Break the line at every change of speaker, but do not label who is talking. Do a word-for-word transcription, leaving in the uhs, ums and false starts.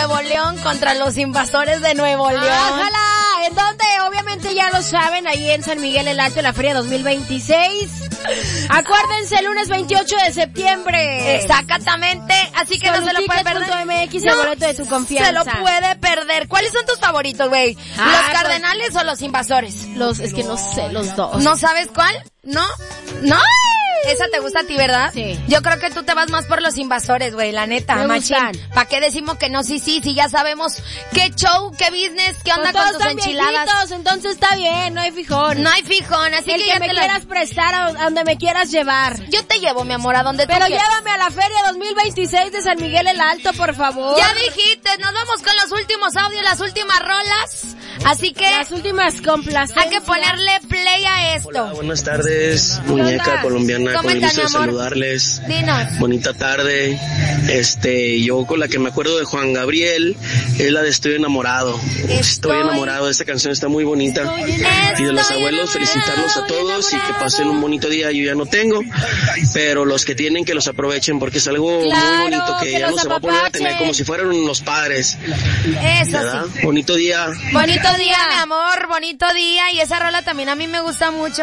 Nuevo León contra los Invasores de Nuevo León.
¡Ojalá! ¿En dónde? Obviamente ya lo saben, ahí en San Miguel el Alto, en la Feria dos mil veintiséis. Acuérdense, el lunes veintiocho de septiembre.
Exactamente, así que no se lo puede perder.
M X, el boleto de tu confianza.
Se lo puede perder. ¿Cuáles son tus favoritos, güey?
Ah,
¿Los Cardenales pues, o los Invasores?
Los, es que no sé, los dos.
¿No sabes cuál? ¿No? ¿No? Esa te gusta a ti, ¿verdad?
Sí.
Yo creo que tú te vas más por los Invasores, güey, la neta.
Me
machín.
gustan.
¿Para qué decimos que no? Sí, sí, sí, ya sabemos qué show, qué business, qué onda
pues
con tus
están
enchiladas.
Viejitos, entonces está bien, no hay fijón.
No hay fijón, así
El
que,
que
ya
me
te la...
quieras prestar a, a donde me quieras llevar.
Yo te llevo, mi amor, a donde
Pero
tú quieras.
llévame a la Feria dos mil veintiséis de San Miguel el Alto, por favor.
Ya dijiste, nos vamos con los últimos audios, las últimas rolas. Así que...
Las últimas complacencias.
Hay que ponerle play a esto.
Hola, buenas tardes, muñeca colombiana,
¿Cómo
con el
estás,
gusto de
mi amor?
saludarles.
Dinos.
Bonita tarde. Este, yo con la que me acuerdo de Juan Gabriel es la de Estoy enamorado. Estoy,
Estoy
enamorado, esta canción está muy bonita. Y de los abuelos, felicitarlos a todos y que pasen un bonito día. Yo ya no tengo, pero los que tienen que los aprovechen porque es algo
Claro,
muy bonito que,
que
ya
los
no se va a poder a tener
apapachen.
como si fueran los padres.
Eso
¿Verdad?
sí.
Bonito día.
Bonito día, mi amor, bonito día. Y esa rola también a mí me gusta mucho.